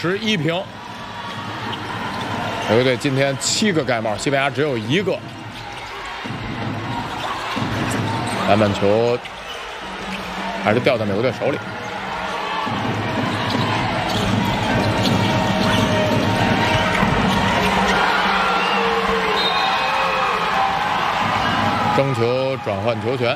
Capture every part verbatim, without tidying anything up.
持一平。美国队今天七个盖帽，西班牙只有一个。篮板球还是掉在美国队手里。争球转换球权。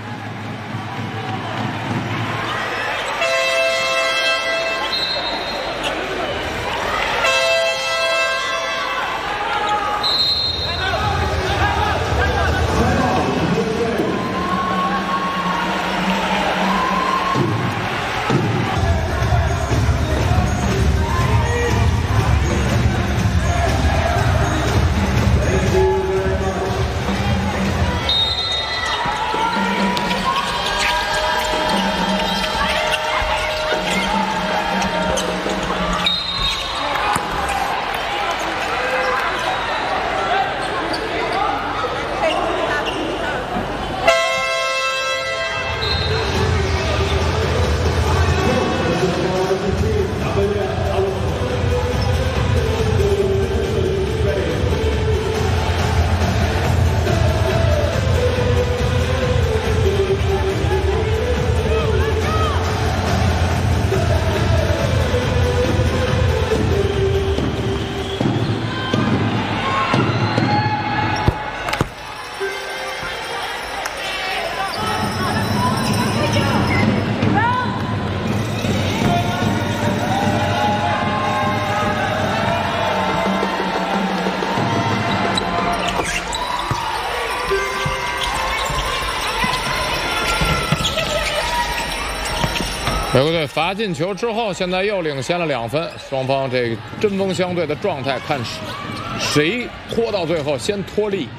美国队罚进球之后，现在又领先了两分，双方这针锋相对的状态，看谁拖到最后先脱力，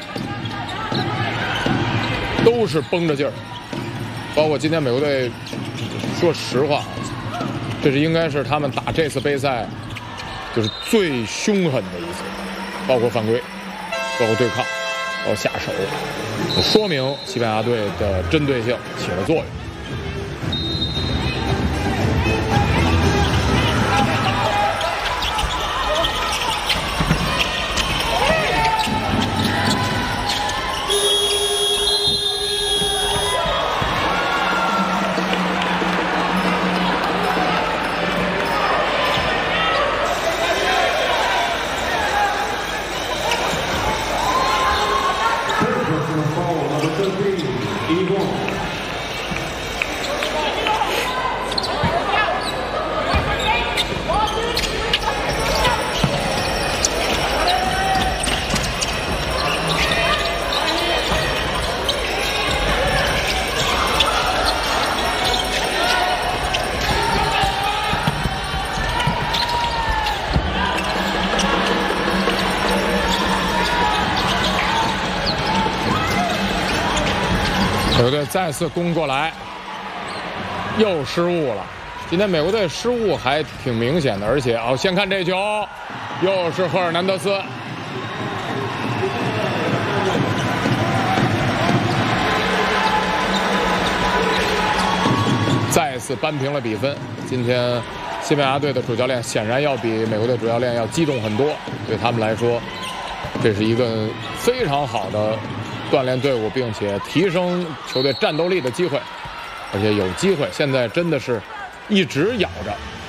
都是绷着劲儿。包括今天美国队，说实话，这是应该是他们打这次杯赛就是最凶狠的一次，包括犯规，包括对抗，包括下手，说明西班牙队的针对性起了作用。美国队再次攻过来，又失误了。今天美国队失误还挺明显的，而且哦，先看这球，又是赫尔南德斯，再次扳平了比分。今天西班牙队的主教练显然要比美国队主教练要激动很多，对他们来说，这是一个非常好的锻炼队伍并且提升球队战斗力的机会，而且有机会，现在真的是一直咬着。